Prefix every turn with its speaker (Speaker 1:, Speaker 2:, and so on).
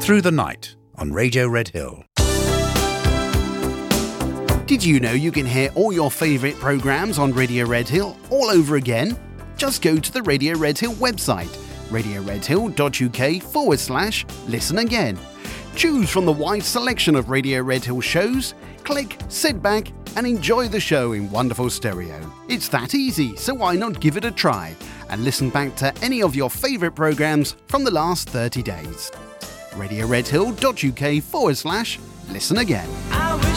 Speaker 1: Through the Night on Radio Red Hill.
Speaker 2: Did you know you can hear all your favourite programmes on Radio Red Hill all over again? Just go to the Radio Red Hill website, radioredhill.uk/listen again. Choose from the wide selection of Radio Red Hill shows, click, sit back and enjoy the show in wonderful stereo. It's that easy, so why not give it a try and listen back to any of your favourite programmes from the last 30 days. radioredhill.uk/listen again.